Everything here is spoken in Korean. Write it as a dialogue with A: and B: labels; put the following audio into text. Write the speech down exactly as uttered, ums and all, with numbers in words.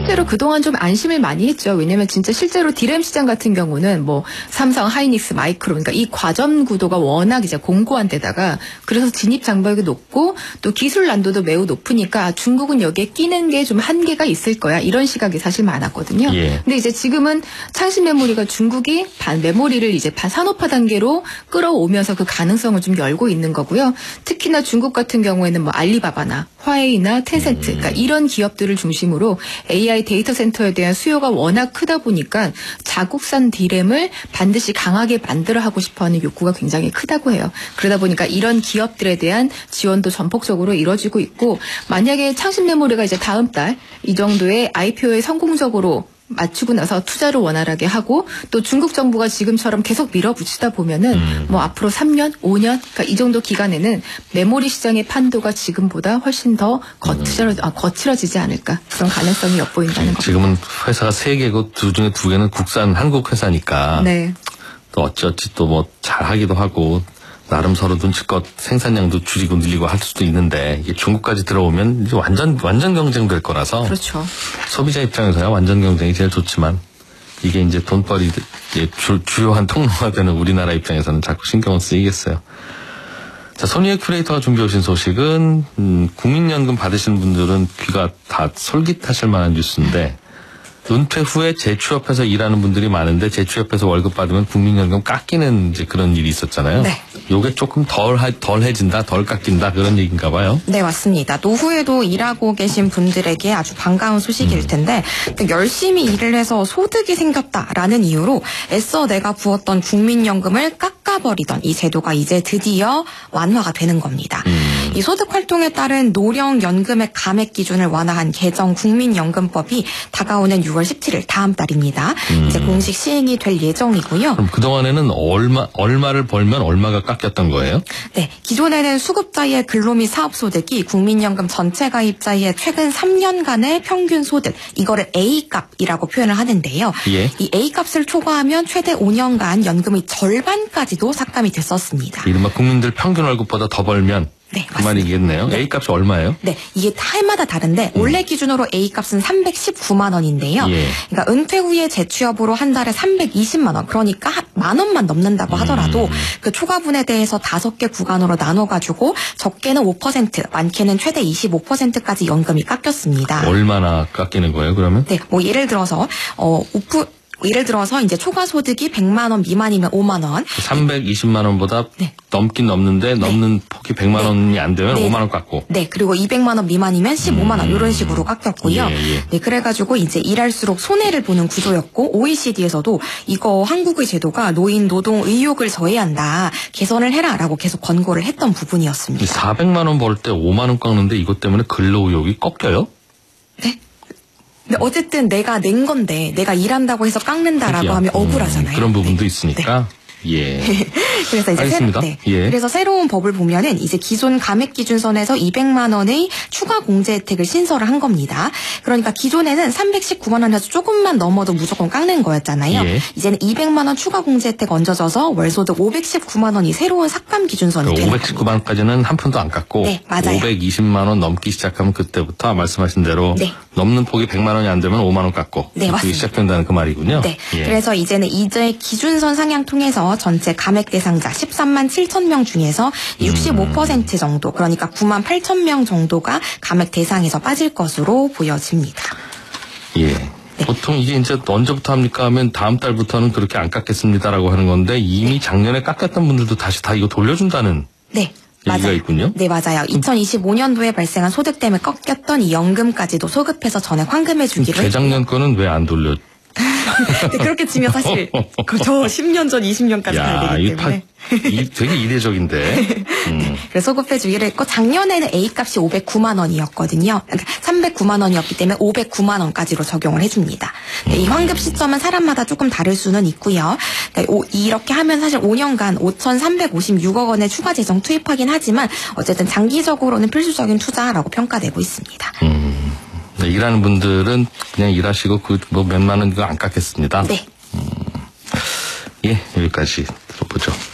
A: 실제로 그동안 좀 안심을 많이 했죠. 왜냐면 진짜 실제로 디램 시장 같은 경우는 뭐 삼성, 하이닉스, 마이크론, 그러니까 이 과점 구도가 워낙 이제 공고한 데다가 그래서 진입 장벽이 높고 또 기술 난도도 매우 높으니까 중국은 여기에 끼는 게 좀 한계가 있을 거야. 이런 시각이 사실 많았거든요.
B: 예.
A: 근데 이제 지금은 창신 메모리가 중국이 반 메모리를 이제 반 산업화 단계로 끌어오면서 그 가능성을 좀 열고 있는 거고요. 특히나 중국 같은 경우에는 뭐 알리바바나 화웨이나 텐센트, 그러니까 이런 기업들을 중심으로 에이아이 데이터 센터에 대한 수요가 워낙 크다 보니까 자국산 디램을 반드시 강하게 만들어 하고 싶어하는 욕구가 굉장히 크다고 해요. 그러다 보니까 이런 기업들에 대한 지원도 전폭적으로 이루어지고 있고, 만약에 창신 메모리가 이제 다음 달 이 정도의 아이피오에 성공적으로 맞추고 나서 투자를 원활하게 하고 또 중국 정부가 지금처럼 계속 밀어붙이다 보면은
B: 음.
A: 뭐 앞으로 삼 년, 오 년, 그러니까 이 정도 기간에는 메모리 시장의 판도가 지금보다 훨씬 더 거칠어, 아, 거칠어지지 않을까, 그런 가능성이 엿보인다는 거죠.
B: 지금은 회사가 세 개고 두 중에 두 개는 국산 한국 회사니까
A: 네.
B: 또 어찌어찌 또 뭐 잘하기도 하고 나름 서로 눈치껏 생산량도 줄이고 늘리고 할 수도 있는데 이게 중국까지 들어오면 이제 완전 완전 경쟁될 거라서
A: 그렇죠.
B: 소비자 입장에서야 완전 경쟁이 제일 좋지만 이게 이제 돈벌이 주, 주요한 통로가 되는 우리나라 입장에서는 자꾸 신경을 쓰이겠어요. 자, 소니의 큐레이터가 준비해 오신 소식은 음, 국민연금 받으시는 분들은 귀가 다 솔깃하실 만한 뉴스인데, 은퇴 후에 재취업해서 일하는 분들이 많은데 재취업해서 월급 받으면 국민연금 깎이는 이제 그런 일이 있었잖아요.
C: 네.
B: 요게 조금 덜, 덜해진다, 덜 깎인다 그런 얘기인가 봐요.
C: 네, 맞습니다. 노후에도 일하고 계신 분들에게 아주 반가운 소식일 텐데 음. 열심히 일을 해서 소득이 생겼다라는 이유로 애써 내가 부었던 국민연금을 깎아버리던 이 제도가 이제 드디어 완화가 되는 겁니다. 음. 이 소득활동에 따른 노령연금의 감액 기준을 완화한 개정 국민연금법이 다가오는 유월 십칠일 다음 달입니다. 음. 이제 공식 시행이 될 예정이고요.
B: 그럼 그동안에는 얼마, 얼마를 벌면 얼마가 깎였던 거예요?
C: 네. 기존에는 수급자의 근로 및 사업소득이 국민연금 전체 가입자의 최근 삼 년간의 평균 소득, 이거를 A값이라고 표현을 하는데요.
B: 예.
C: 이 A값을 초과하면 최대 오 년간 연금의 절반까지도 삭감이 됐었습니다.
B: 이른바 국민들 평균 월급보다 더 벌면
C: 네,
B: 그 말이겠네요.
C: 네.
B: A값이 얼마예요?
C: 네, 이게 해마다 다른데 음. 올해 기준으로 A값은 삼백십구만 원인데요.
B: 예.
C: 그러니까 은퇴 후에 재취업으로 한 달에 삼백이십만 원, 그러니까 만 원만 넘는다고 하더라도 음. 그 초과분에 대해서 다섯 개 구간으로 나눠가지고 적게는 오 퍼센트, 많게는 최대 이십오 퍼센트까지 연금이 깎였습니다.
B: 얼마나 깎이는 거예요, 그러면?
C: 네, 뭐 예를 들어서 어 오프 예를 들어서 이제 초과 소득이 백만 원 미만이면 오만 원.
B: 삼백이십만 원보다
C: 네.
B: 넘긴 넘는데 넘는 네. 폭이 백만 네. 원이 안 되면 네. 오만 원 깎고.
C: 네, 그리고 이백만 원 미만이면 십오만 원 음. 이런 식으로 깎였고요.
B: 예, 예.
C: 네, 그래가지고 이제 일할수록 손해를 보는 구조였고 오이시디에서도 이거 한국의 제도가 노인 노동 의욕을 저해한다, 개선을 해라라고 계속 권고를 했던 부분이었습니다.
B: 사백만 원 벌 때 오만 원 깎는데 이것 때문에 근로 의욕이 꺾여요?
C: 네. 근데 어쨌든 내가 낸 건데 내가 일한다고 해서 깎는다라고
B: 그렇죠.
C: 하면 억울하잖아요.
B: 음, 그런 부분도
C: 네.
B: 있으니까.
C: 네.
B: 예.
C: 그래서 이제
B: 알겠습니다.
C: 새로, 네.
B: 예.
C: 그래서 새로운 법을 보면은 이제 기존 감액 기준선에서 이백만 원의 추가 공제 혜택을 신설을 한 겁니다. 그러니까 기존에는 삼백십구만 원에서 조금만 넘어도 무조건 깎는 거였잖아요. 예. 이제는 이백만 원 추가 공제 혜택 얹어져서 월소득 오백십구만 원이 새로운 삭감 기준선이 되는 겁니다.
B: 오백십구만 원까지는 한 푼도 안 깎고
C: 네, 맞아요.
B: 오백이십만 원 넘기 시작하면 그때부터 말씀하신 대로 네. 넘는 폭이 백만 원이 안 되면 오만 원 깎고
C: 네, 맞습니다.
B: 시작된다는 그 말이군요.
C: 네.
B: 예.
C: 그래서 이제는 이제 기준선 상향 통해서 전체 감액 대상자 십삼만 칠천 명 중에서 육십오 퍼센트 정도, 그러니까 구만 팔천 명 정도가 감액 대상에서 빠질 것으로 보여집니다.
B: 예.
C: 네.
B: 보통 이게 이제 언제부터 합니까 하면 다음 달부터는 그렇게 안 깎겠습니다라고 하는 건데 이미 네. 작년에 깎였던 분들도 다시 다 이거 돌려준다는
C: 네.
B: 얘기가
C: 맞아요.
B: 있군요.
C: 네, 맞아요. 이천이십오 년도에 발생한 소득 때문에 꺾였던 이 연금까지도 소급해서 전액 환금해 주기로
B: 재작년 거는 왜 안 돌려?
C: 네, 그렇게 치면 사실 저 십 년 전, 이십 년까지 가야 되기 때문에.
B: 이 되게 이례적인데. 음.
C: 그래서 소급해 주기로 했고, 작년에는 A값이 오백구만 원이었거든요. 그러니까 삼백구만 원이었기 때문에 오백구만 원까지로 적용을 해줍니다. 네, 이 환급 시점은 사람마다 조금 다를 수는 있고요. 네, 오, 이렇게 하면 사실 오 년간 오천삼백오십육억 원의 추가 재정 투입하긴 하지만 어쨌든 장기적으로는 필수적인 투자라고 평가되고 있습니다.
B: 음. 네, 일하는 분들은 그냥 일하시고 그 뭐 몇만 원 이거 안 깎겠습니다.
C: 네.
B: 음. 예, 여기까지 들어보죠.